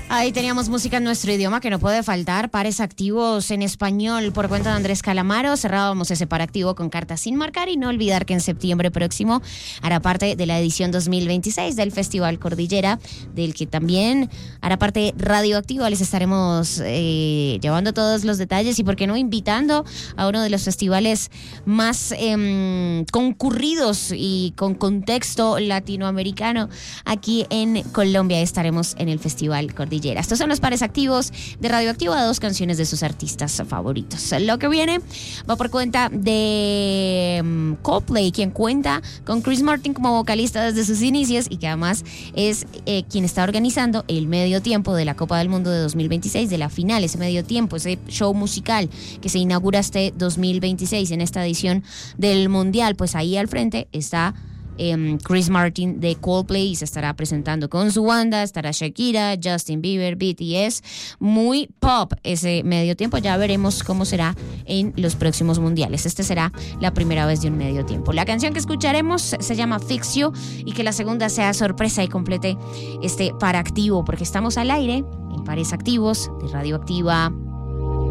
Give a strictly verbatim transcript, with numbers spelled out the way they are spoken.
Ahí teníamos música en nuestro idioma que no puede faltar. Pares activos en español por cuenta de Andrés Calamaro. Cerrábamos ese par activo con Cartas sin marcar y no olvidar que en septiembre próximo hará parte de la edición dos mil veintiséis del Festival Cordillera, del que también hará parte Radioactiva. Les estaremos eh, llevando todos los detalles y, por qué no, invitando a uno de los festivales más eh, concurridos y con contexto latinoamericano aquí en Colombia. Estaremos en el Festival Cordillera. Estos son los pares activos de Radioactiva, dos canciones de sus artistas favoritos. Lo que viene va por cuenta de um, Coldplay, quien cuenta con Chris Martin como vocalista desde sus inicios y que además es eh, quien está organizando el medio tiempo de la Copa del Mundo de dos mil veintiséis, de la final, ese medio tiempo, ese show musical que se inaugura este dos mil veintiséis en esta edición del Mundial. Pues ahí al frente está Chris Martin de Coldplay y se estará presentando con su banda. Estará Shakira, Justin Bieber, B T S. Muy pop ese medio tiempo. Ya veremos cómo será en los próximos mundiales. Este será la primera vez de un medio tiempo. La canción que escucharemos se llama Fix You, y que la segunda sea sorpresa y complete este par activo, porque estamos al aire en Pares Activos de Radioactiva.